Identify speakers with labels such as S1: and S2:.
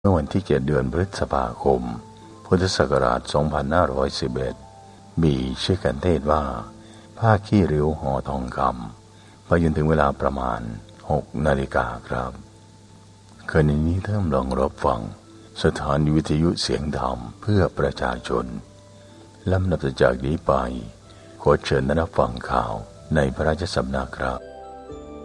S1: เมื่อวันที่7 เดือนพฤษภาคมพุทธศักราช 2511 มีชื่อกันเทศว่าผ้าขี้ริ้วห่อทองคำไปจนถึงเวลาประมาณ 6 นาฬิกาครับคืนนี้ท่านลองรับฟังสถานีวิทยุเสียงธรรมเพื่อประชาชนลำดับจากนี้ไปขอเชิญรับฟังข่าวในพระราชสำนักครับ